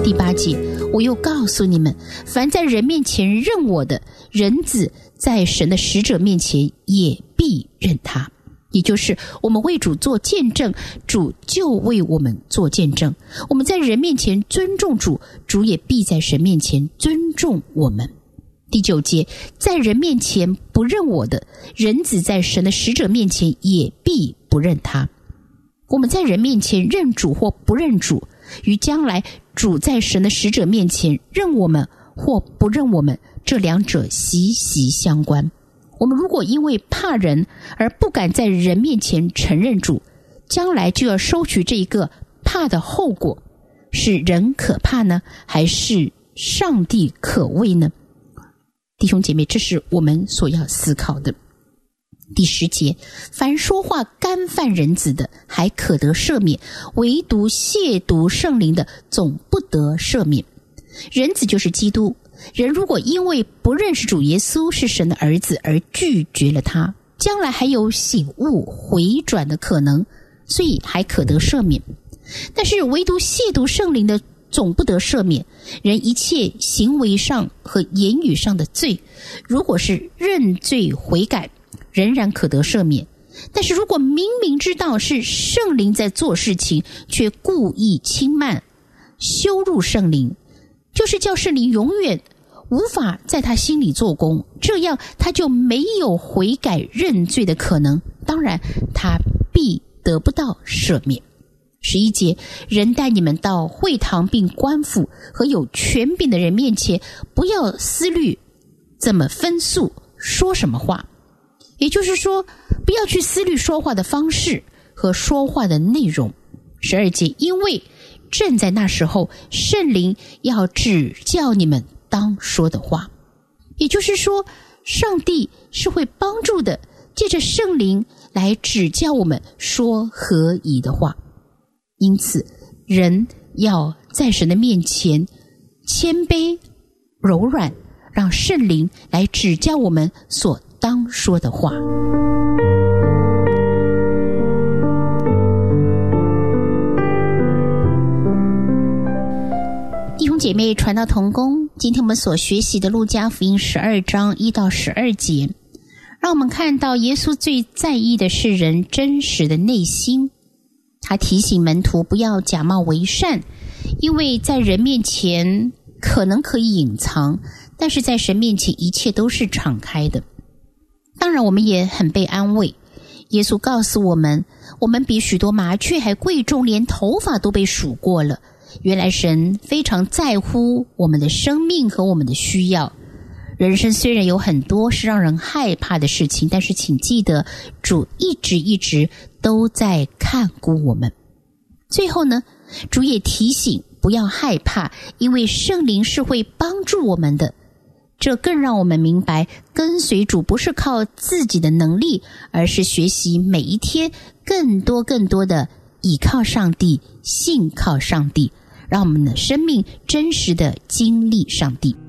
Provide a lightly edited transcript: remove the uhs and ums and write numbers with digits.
第8节，我又告诉你们，凡在人面前认我的，人子在神的使者面前也必认他。也就是我们为主做见证，主就为我们做见证。我们在人面前尊重主，主也必在神面前尊重我们。第9节，在人面前不认我的，人子在神的使者面前也必不认他。我们在人面前认主或不认主，与将来主在神的使者面前认我们或不认我们，这两者息息相关。我们如果因为怕人而不敢在人面前承认主，将来就要收取这一个怕的后果。是人可怕呢，还是上帝可畏呢？弟兄姐妹，这是我们所要思考的。第10节，凡说话干犯人子的，还可得赦免；唯独亵渎圣灵的，总不得赦免。人子就是基督，人如果因为不认识主耶稣是神的儿子而拒绝了他，将来还有醒悟回转的可能，所以还可得赦免。但是唯独亵渎圣灵的，总不得赦免。人一切行为上和言语上的罪，如果是认罪悔改，仍然可得赦免。但是如果明明知道是圣灵在做事情，却故意轻慢羞辱圣灵，就是叫圣灵永远无法在他心里做工，这样他就没有悔改认罪的可能，当然他必得不到赦免。11节，人带你们到会堂并官府和有权柄的人面前，不要思虑怎么分诉说什么话。也就是说，不要去思虑说话的方式和说话的内容。12节，因为正在那时候，圣灵要指教你们当说的话。也就是说，上帝是会帮助的，借着圣灵来指教我们说合宜的话。因此，人要在神的面前谦卑柔软，让圣灵来指教我们所当说的话。弟兄姐妹，传道同工，今天我们所学习的路加福音12章1到12节，让我们看到耶稣最在意的是人真实的内心。他提醒门徒不要假冒为善，因为在人面前可能可以隐藏，但是在神面前一切都是敞开的。当然我们也很被安慰，耶稣告诉我们，我们比许多麻雀还贵重，连头发都被数过了。原来神非常在乎我们的生命和我们的需要。人生虽然有很多是让人害怕的事情，但是请记得，主一直都在看顾我们。最后呢，主也提醒不要害怕，因为圣灵是会帮助我们的。这更让我们明白，跟随主不是靠自己的能力，而是学习每一天更多的倚靠上帝，信靠上帝，让我们的生命真实的经历上帝。